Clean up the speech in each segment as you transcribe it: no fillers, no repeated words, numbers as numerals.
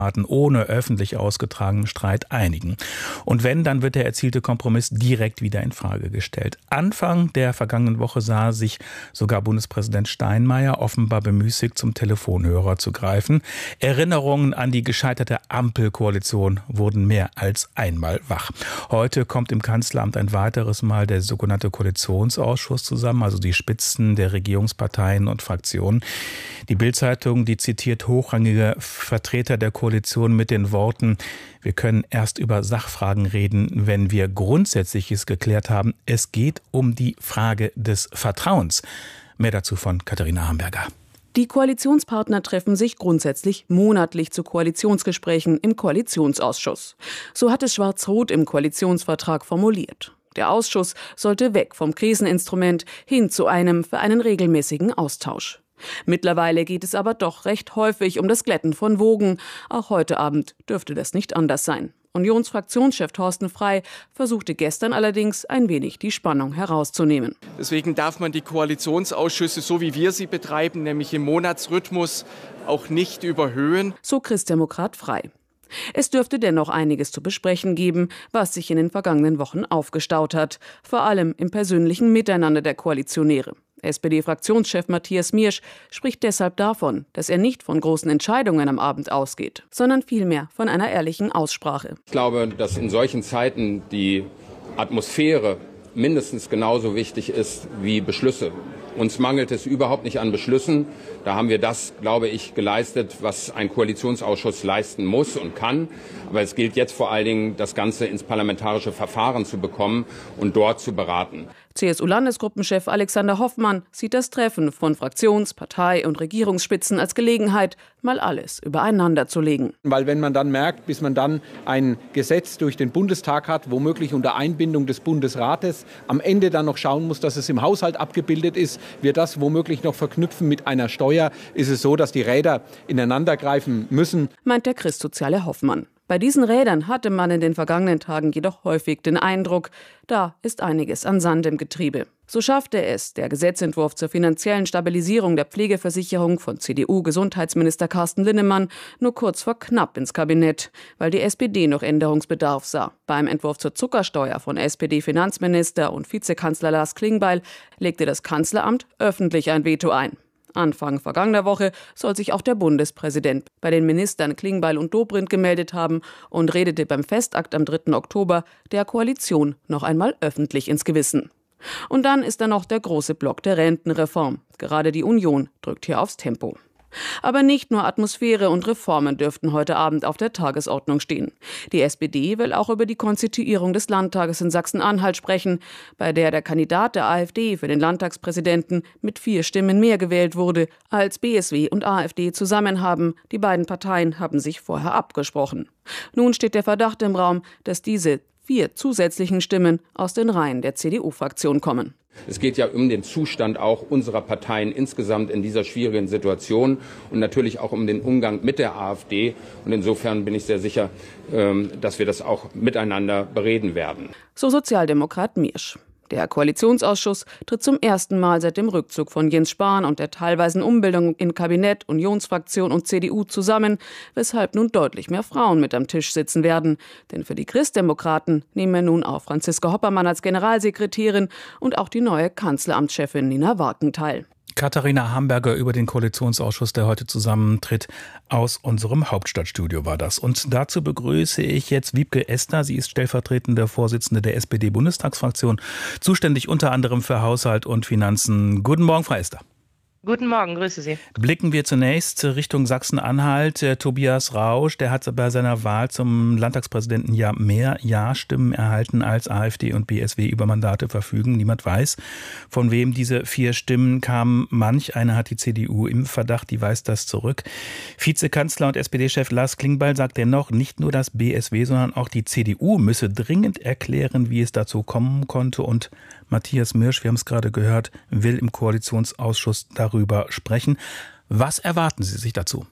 ohne öffentlich ausgetragenen Streit einigen. Und wenn, dann wird der erzielte Kompromiss direkt wieder in Frage gestellt. Anfang der vergangenen Woche sah sich sogar Bundespräsident Steinmeier offenbar bemüßigt, zum Telefonhörer zu greifen. Erinnerungen an die gescheiterte Ampelkoalition wurden mehr als einmal wach. Heute kommt im Kanzleramt ein weiteres Mal der sogenannte Koalitionsausschuss zusammen, also die Spitzen der Regierungsparteien und Fraktionen. Die Bild-Zeitung, die zitiert hochrangige Vertreter der Koalition mit den Worten: Wir können erst über Sachfragen reden, wenn wir Grundsätzliches geklärt haben. Es geht um die Frage des Vertrauens. Mehr dazu von Katharina Hamburger. Die Koalitionspartner treffen sich grundsätzlich monatlich zu Koalitionsgesprächen im Koalitionsausschuss. So hat es Schwarz-Rot im Koalitionsvertrag formuliert. Der Ausschuss sollte weg vom Kriseninstrument hin zu einem für einen regelmäßigen Austausch. Mittlerweile geht es aber doch recht häufig um das Glätten von Wogen. Auch heute Abend dürfte das nicht anders sein. Unionsfraktionschef Thorsten Frey versuchte gestern allerdings ein wenig die Spannung herauszunehmen. Deswegen darf man die Koalitionsausschüsse, so wie wir sie betreiben, nämlich im Monatsrhythmus, auch nicht überhöhen. So Christdemokrat Frey. Es dürfte dennoch einiges zu besprechen geben, was sich in den vergangenen Wochen aufgestaut hat. Vor allem im persönlichen Miteinander der Koalitionäre. SPD-Fraktionschef Matthias Miersch spricht deshalb davon, dass er nicht von großen Entscheidungen am Abend ausgeht, sondern vielmehr von einer ehrlichen Aussprache. Ich glaube, dass in solchen Zeiten die Atmosphäre mindestens genauso wichtig ist wie Beschlüsse. Uns mangelt es überhaupt nicht an Beschlüssen. Da haben wir das, glaube ich, geleistet, was ein Koalitionsausschuss leisten muss und kann. Aber es gilt jetzt vor allen Dingen, das Ganze ins parlamentarische Verfahren zu bekommen und dort zu beraten. CSU-Landesgruppenchef Alexander Hoffmann sieht das Treffen von Fraktions-, Partei- und Regierungsspitzen als Gelegenheit, mal alles übereinander zu legen. Weil wenn man dann merkt, bis man dann ein Gesetz durch den Bundestag hat, womöglich unter Einbindung des Bundesrates, am Ende dann noch schauen muss, dass es im Haushalt abgebildet ist, wir das womöglich noch verknüpfen mit einer Steuer, ist es so, dass die Räder ineinander greifen müssen. Meint der Christsoziale Hoffmann. Bei diesen Rädern hatte man in den vergangenen Tagen jedoch häufig den Eindruck, da ist einiges an Sand im Getriebe. So schaffte es der Gesetzentwurf zur finanziellen Stabilisierung der Pflegeversicherung von CDU-Gesundheitsminister Carsten Linnemann nur kurz vor knapp ins Kabinett, weil die SPD noch Änderungsbedarf sah. Beim Entwurf zur Zuckersteuer von SPD-Finanzminister und Vizekanzler Lars Klingbeil legte das Kanzleramt öffentlich ein Veto ein. Anfang vergangener Woche soll sich auch der Bundespräsident bei den Ministern Klingbeil und Dobrindt gemeldet haben und redete beim Festakt am 3. Oktober der Koalition noch einmal öffentlich ins Gewissen. Und dann ist da noch der große Block der Rentenreform. Gerade die Union drückt hier aufs Tempo. Aber nicht nur Atmosphäre und Reformen dürften heute Abend auf der Tagesordnung stehen. Die SPD will auch über die Konstituierung des Landtages in Sachsen-Anhalt sprechen, bei der der Kandidat der AfD für den Landtagspräsidenten mit 4 Stimmen mehr gewählt wurde, als BSW und AfD zusammen haben. Die beiden Parteien haben sich vorher abgesprochen. Nun steht der Verdacht im Raum, dass diese 4 zusätzlichen Stimmen aus den Reihen der CDU-Fraktion kommen. Es geht ja um den Zustand auch unserer Parteien insgesamt in dieser schwierigen Situation und natürlich auch um den Umgang mit der AfD. Und insofern bin ich sehr sicher, dass wir das auch miteinander bereden werden. So Sozialdemokrat Miersch. Der Koalitionsausschuss tritt zum ersten Mal seit dem Rückzug von Jens Spahn und der teilweisen Umbildung in Kabinett, Unionsfraktion und CDU zusammen, weshalb nun deutlich mehr Frauen mit am Tisch sitzen werden. Denn für die Christdemokraten nehmen nun auch Franziska Hoppermann als Generalsekretärin und auch die neue Kanzleramtschefin Nina Warken teil. Katharina Hamburger über den Koalitionsausschuss, der heute zusammentritt. Aus unserem Hauptstadtstudio war das. Und dazu begrüße ich jetzt Wiebke Esther. Sie ist stellvertretende Vorsitzende der SPD-Bundestagsfraktion, zuständig unter anderem für Haushalt und Finanzen. Guten Morgen, Frau Esther. Guten Morgen, grüße Sie. Blicken wir zunächst Richtung Sachsen-Anhalt. Tobias Rausch, der hat bei seiner Wahl zum Landtagspräsidenten ja mehr Ja-Stimmen erhalten, als AfD und BSW über Mandate verfügen. Niemand weiß, von wem diese 4 Stimmen kamen. Manch einer hat die CDU im Verdacht, die weist das zurück. Vizekanzler und SPD-Chef Lars Klingbeil sagt dennoch, nicht nur das BSW, sondern auch die CDU müsse dringend erklären, wie es dazu kommen konnte. Und Matthias Miersch, wir haben es gerade gehört, will im Koalitionsausschuss darüber sprechen. Was erwarten Sie sich dazu?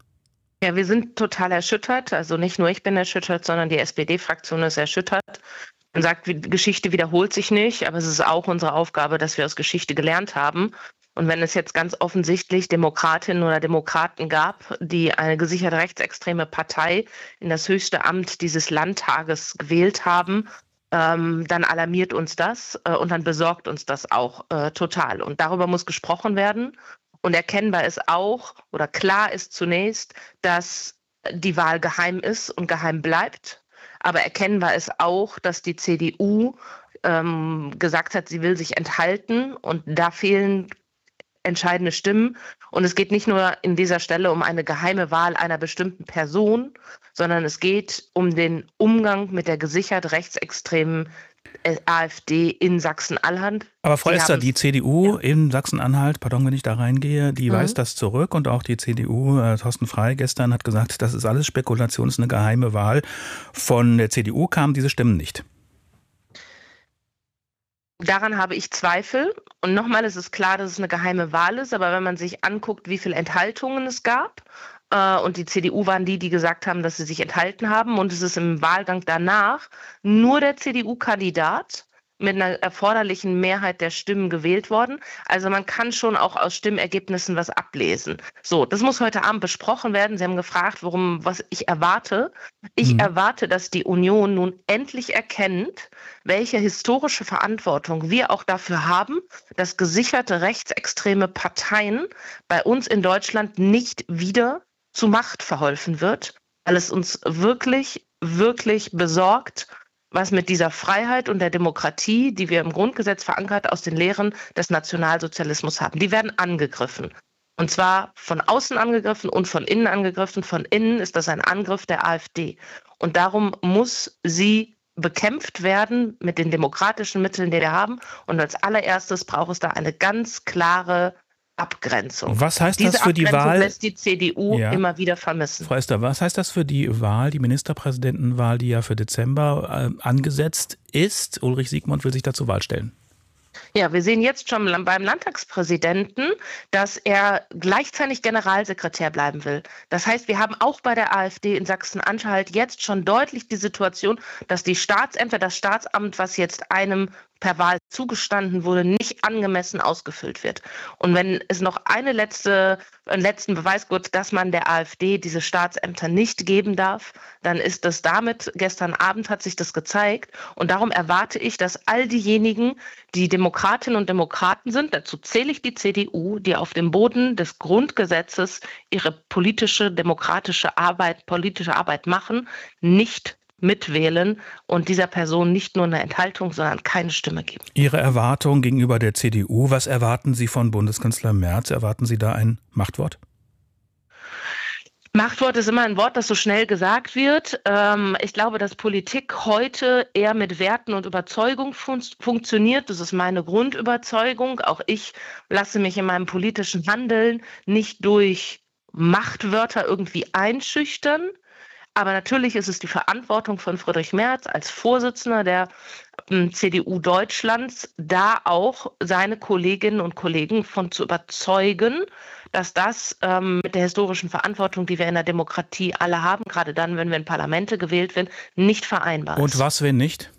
Ja, wir sind total erschüttert. Also nicht nur ich bin erschüttert, sondern die SPD-Fraktion ist erschüttert. Man sagt, Geschichte wiederholt sich nicht, aber es ist auch unsere Aufgabe, dass wir aus Geschichte gelernt haben. Und wenn es jetzt ganz offensichtlich Demokratinnen oder Demokraten gab, die eine gesichert rechtsextreme Partei in das höchste Amt dieses Landtages gewählt haben, dann alarmiert uns das und dann besorgt uns das auch total. Und darüber muss gesprochen werden. Und erkennbar ist auch, oder klar ist zunächst, dass die Wahl geheim ist und geheim bleibt. Aber erkennbar ist auch, dass die CDU gesagt hat, sie will sich enthalten. Und da fehlen entscheidende Stimmen. Und es geht nicht nur in dieser Stelle um eine geheime Wahl einer bestimmten Person, sondern es geht um den Umgang mit der gesichert rechtsextremen AfD in Sachsen-Anhalt. Aber Frau Esther, die CDU in Sachsen-Anhalt, pardon, wenn ich da reingehe, die weist das zurück und auch die CDU, Thorsten Frey gestern hat gesagt, das ist alles Spekulation, das ist eine geheime Wahl. Von der CDU kamen diese Stimmen nicht. Daran habe ich Zweifel. Und nochmal, es ist klar, dass es eine geheime Wahl ist, aber wenn man sich anguckt, wie viele Enthaltungen es gab, und die CDU waren die gesagt haben, dass sie sich enthalten haben, und es ist im Wahlgang danach nur der CDU-Kandidat mit einer erforderlichen Mehrheit der Stimmen gewählt worden. Also man kann schon auch aus Stimmergebnissen was ablesen. So, das muss heute Abend besprochen werden. Sie haben gefragt, was ich erwarte. Ich erwarte, dass die Union nun endlich erkennt, welche historische Verantwortung wir auch dafür haben, dass gesicherte rechtsextreme Parteien bei uns in Deutschland nicht wieder zu Macht verholfen wird, weil es uns wirklich, wirklich besorgt, was mit dieser Freiheit und der Demokratie, die wir im Grundgesetz verankert aus den Lehren des Nationalsozialismus haben. Die werden angegriffen. Und zwar von außen angegriffen und von innen angegriffen. Von innen ist das ein Angriff der AfD. Und darum muss sie bekämpft werden mit den demokratischen Mitteln, die wir haben. Und als allererstes braucht es da eine ganz klare Abgrenzung. Was heißt das für die Wahl? Lässt die CDU immer wieder vermissen. Frau Esther, was heißt das für die Wahl, die Ministerpräsidentenwahl, die ja für Dezember angesetzt ist? Ulrich Siegmund will sich da zur Wahl stellen. Ja, wir sehen jetzt schon beim Landtagspräsidenten, dass er gleichzeitig Generalsekretär bleiben will. Das heißt, wir haben auch bei der AfD in Sachsen-Anhalt jetzt schon deutlich die Situation, dass die Staatsämter, das Staatsamt, was jetzt einem per Wahl zugestanden wurde, nicht angemessen ausgefüllt wird. Und wenn es noch einen letzten Beweis gibt, dass man der AfD diese Staatsämter nicht geben darf, dann ist das damit, gestern Abend hat sich das gezeigt. Und darum erwarte ich, dass all diejenigen, die Demokratinnen und Demokraten sind, dazu zähle ich die CDU, die auf dem Boden des Grundgesetzes ihre politische Arbeit machen, nicht mitwählen und dieser Person nicht nur eine Enthaltung, sondern keine Stimme geben. Ihre Erwartung gegenüber der CDU, was erwarten Sie von Bundeskanzler Merz? Erwarten Sie da ein Machtwort? Machtwort ist immer ein Wort, das so schnell gesagt wird. Ich glaube, dass Politik heute eher mit Werten und Überzeugung funktioniert. Das ist meine Grundüberzeugung. Auch ich lasse mich in meinem politischen Handeln nicht durch Machtwörter irgendwie einschüchtern. Aber natürlich ist es die Verantwortung von Friedrich Merz als Vorsitzender der CDU Deutschlands, da auch seine Kolleginnen und Kollegen von zu überzeugen, dass das mit der historischen Verantwortung, die wir in der Demokratie alle haben, gerade dann, wenn wir in Parlamente gewählt werden, nicht vereinbar ist. Und was, wenn nicht?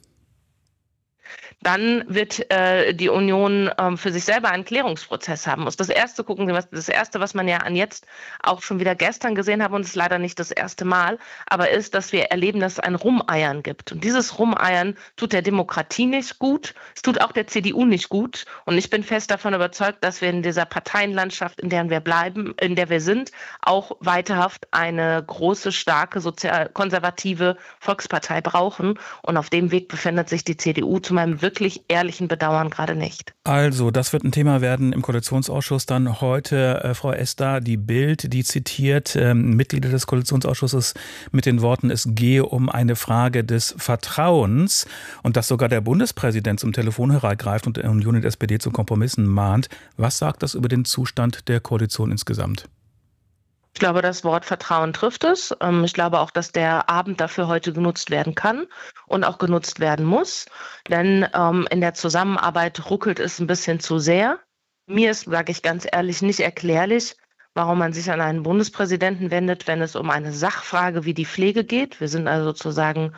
Dann wird die Union für sich selber einen Klärungsprozess haben muss. Das Erste, was man ja an jetzt auch schon wieder gestern gesehen hat, und es ist leider nicht das erste Mal, aber ist, dass wir erleben, dass es ein Rumeiern gibt. Und dieses Rumeiern tut der Demokratie nicht gut, es tut auch der CDU nicht gut. Und ich bin fest davon überzeugt, dass wir in dieser Parteienlandschaft, in der wir bleiben, in der wir sind, auch weiterhaft eine große, starke, sozial-konservative Volkspartei brauchen. Und auf dem Weg befindet sich die CDU zu meinem wirklich ehrlichen Bedauern gerade nicht. Also, das wird ein Thema werden im Koalitionsausschuss dann heute. Frau Esther, die Bild, die zitiert Mitglieder des Koalitionsausschusses mit den Worten, es gehe um eine Frage des Vertrauens und dass sogar der Bundespräsident zum Telefonhörer greift und Union und SPD zu Kompromissen mahnt. Was sagt das über den Zustand der Koalition insgesamt? Ich glaube, das Wort Vertrauen trifft es. Ich glaube auch, dass der Abend dafür heute genutzt werden kann und auch genutzt werden muss. Denn in der Zusammenarbeit ruckelt es ein bisschen zu sehr. Mir ist, sage ich ganz ehrlich, nicht erklärlich, warum man sich an einen Bundespräsidenten wendet, wenn es um eine Sachfrage wie die Pflege geht. Wir sind also sozusagen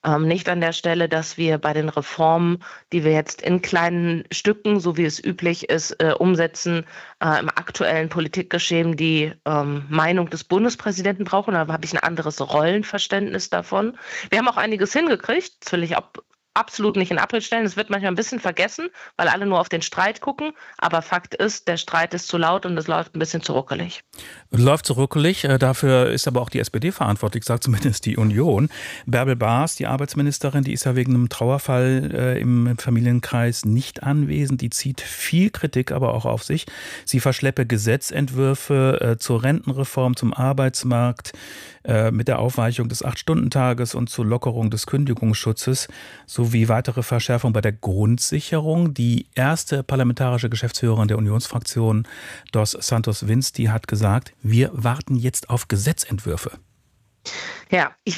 Nicht an der Stelle, dass wir bei den Reformen, die wir jetzt in kleinen Stücken, so wie es üblich ist, umsetzen, im aktuellen Politikgeschehen die Meinung des Bundespräsidenten brauchen. Da habe ich ein anderes Rollenverständnis davon. Wir haben auch einiges hingekriegt, das will ich absolut nicht in Abrede stellen. Es wird manchmal ein bisschen vergessen, weil alle nur auf den Streit gucken. Aber Fakt ist, der Streit ist zu laut und es läuft ein bisschen zu ruckelig. Läuft zu ruckelig. Dafür ist aber auch die SPD verantwortlich, sagt zumindest die Union. Bärbel Baas, die Arbeitsministerin, die ist ja wegen einem Trauerfall im Familienkreis nicht anwesend. Die zieht viel Kritik aber auch auf sich. Sie verschleppe Gesetzentwürfe zur Rentenreform, zum Arbeitsmarkt, mit der Aufweichung des 8-Stunden-Tages und zur Lockerung des Kündigungsschutzes sowie weitere Verschärfung bei der Grundsicherung. Die erste parlamentarische Geschäftsführerin der Unionsfraktion, Dos Santos Vins, die hat gesagt, wir warten jetzt auf Gesetzentwürfe. Ja, ich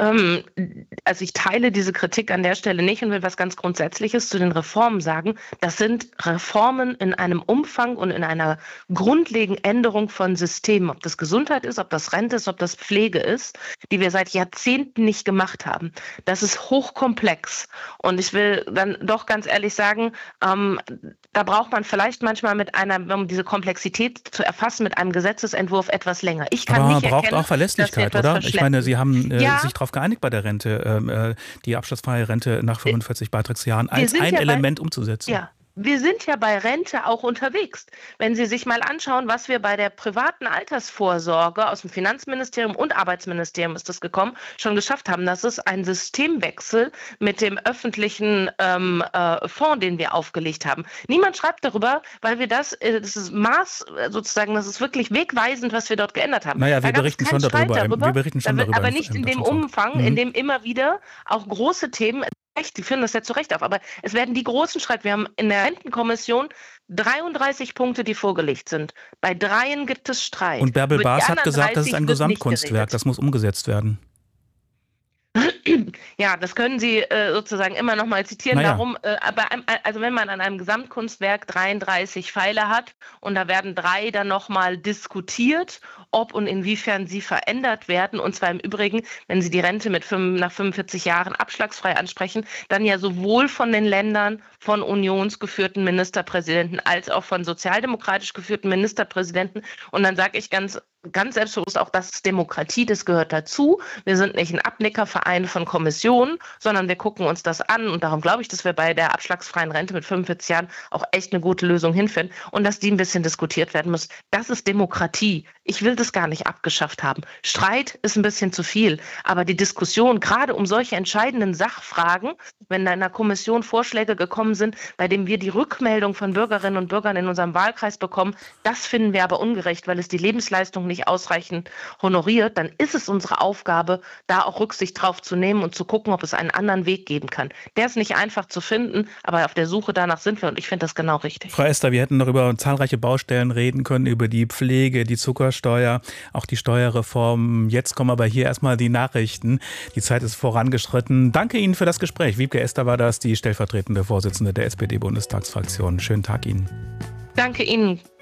teile diese Kritik an der Stelle nicht und will was ganz Grundsätzliches zu den Reformen sagen. Das sind Reformen in einem Umfang und in einer grundlegenden Änderung von Systemen, ob das Gesundheit ist, ob das Rente ist, ob das Pflege ist, die wir seit Jahrzehnten nicht gemacht haben. Das ist hochkomplex und ich will dann doch ganz ehrlich sagen, da braucht man vielleicht manchmal um diese Komplexität zu erfassen, mit einem Gesetzesentwurf etwas länger. Ich kann nicht erkennen, braucht auch Verlässlichkeit, oder? Ich meine, Sie haben sich darauf geeinigt bei der Rente, die abschlussfreie Rente nach 45 Beitragsjahren als ein Element umzusetzen. Ja. Wir sind ja bei Rente auch unterwegs. Wenn Sie sich mal anschauen, was wir bei der privaten Altersvorsorge aus dem Finanzministerium und Arbeitsministerium ist das gekommen, schon geschafft haben, das ist ein Systemwechsel mit dem öffentlichen Fonds, den wir aufgelegt haben. Niemand schreibt darüber, weil wir das ist Maß sozusagen, das ist wirklich wegweisend, was wir dort geändert haben. Naja, wir berichten schon darüber. Wir berichten schon darüber. Aber nicht in dem Umfang, in dem immer wieder auch große Themen. Die führen das ja zu Recht auf, aber es werden die großen Schritte. Wir haben in der Rentenkommission 33 Punkte, die vorgelegt sind. Bei 3 gibt es Streit. Und Bärbel Baas hat gesagt, das ist ein Gesamtkunstwerk, das muss umgesetzt werden. Ja, das können Sie sozusagen immer noch mal zitieren. Naja. Darum, also wenn man an einem Gesamtkunstwerk 33 Pfeile hat und da werden 3 dann noch mal diskutiert, ob und inwiefern sie verändert werden, und zwar im Übrigen, wenn Sie die Rente nach 45 Jahren abschlagsfrei ansprechen, dann ja sowohl von den Ländern, von unionsgeführten Ministerpräsidenten als auch von sozialdemokratisch geführten Ministerpräsidenten. Und dann sage ich ganz selbstbewusst auch, das ist Demokratie, das gehört dazu. Wir sind nicht ein Abnickerverein von Kommissionen, sondern wir gucken uns das an. Und darum glaube ich, dass wir bei der abschlagsfreien Rente mit 45 Jahren auch echt eine gute Lösung hinfinden und dass die ein bisschen diskutiert werden muss. Das ist Demokratie. Ich will das gar nicht abgeschafft haben. Streit ist ein bisschen zu viel. Aber die Diskussion, gerade um solche entscheidenden Sachfragen, wenn da in der Kommission Vorschläge gekommen sind, bei denen wir die Rückmeldung von Bürgerinnen und Bürgern in unserem Wahlkreis bekommen, das finden wir aber ungerecht, weil es die Lebensleistung nicht ausreichend honoriert, dann ist es unsere Aufgabe, da auch Rücksicht drauf zu nehmen und zu gucken, ob es einen anderen Weg geben kann. Der ist nicht einfach zu finden, aber auf der Suche danach sind wir und ich finde das genau richtig. Frau Ester, wir hätten noch über zahlreiche Baustellen reden können, über die Pflege, die Zuckersteuer, auch die Steuerreform. Jetzt kommen aber hier erstmal die Nachrichten. Die Zeit ist vorangeschritten. Danke Ihnen für das Gespräch. Wiebke Ester war das, die stellvertretende Vorsitzende der SPD-Bundestagsfraktion. Schönen Tag Ihnen. Danke Ihnen.